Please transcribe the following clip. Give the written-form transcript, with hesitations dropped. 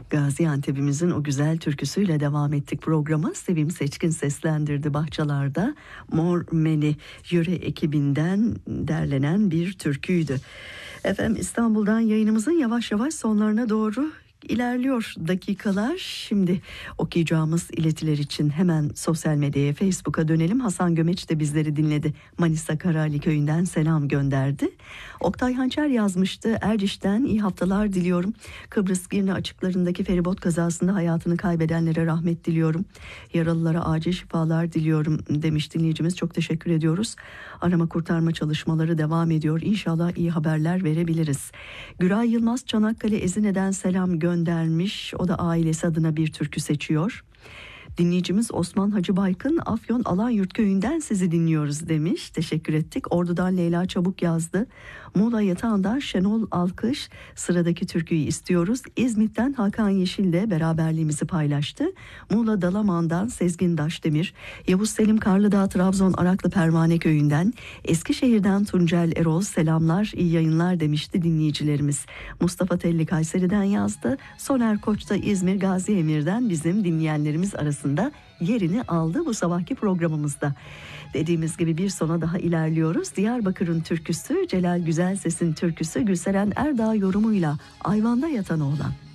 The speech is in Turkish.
Gaziantep'imizin o güzel türküsüyle devam ettik programa. Sevim Seçkin seslendirdi Bahçalarda. Mor Meni Yöre ekibinden derlenen bir türküydü. Efendim, İstanbul'dan yayınımızın yavaş yavaş sonlarına doğru ilerliyor dakikalar. Şimdi okuyacağımız iletiler için hemen sosyal medyaya, Facebook'a dönelim. Hasan Gömeç de bizleri dinledi. Manisa Karali Köyü'nden selam gönderdi. Oktay Hançer yazmıştı. Erciş'ten iyi haftalar diliyorum. Kıbrıs Girne açıklarındaki feribot kazasında hayatını kaybedenlere rahmet diliyorum. Yaralılara acil şifalar diliyorum demiş dinleyicimiz. Çok teşekkür ediyoruz. Arama kurtarma çalışmaları devam ediyor. İnşallah iyi haberler verebiliriz. Güray Yılmaz Çanakkale Ezine'den selam göndermiş. O da ailesi adına bir türkü seçiyor. Dinleyicimiz Osman Hacı Baykın Afyon Alanyurt Köyü'nden sizi dinliyoruz demiş. Teşekkür ettik. Ordu'dan Leyla Çabuk yazdı. Muğla Yatağı'ndan Şenol Alkış sıradaki türküyü istiyoruz. İzmit'ten Hakan Yeşil de beraberliğimizi paylaştı. Muğla Dalaman'dan Sezgin Daşdemir, Yavuz Selim Karlıdağ Trabzon Araklı Pervane Köyü'nden, Eskişehir'den Tuncel Erol selamlar, iyi yayınlar demişti dinleyicilerimiz. Mustafa Telli Kayseri'den yazdı. Soner Koç da İzmir Gazi Emir'den bizim dinleyenlerimiz arasında yerini aldı bu sabahki programımızda. Dediğimiz gibi bir sona daha ilerliyoruz. Diyarbakır'ın türküsü, Celal Güzelses'in türküsü Gülseren Erdağ yorumuyla Ayvanda Yatan Oğlan.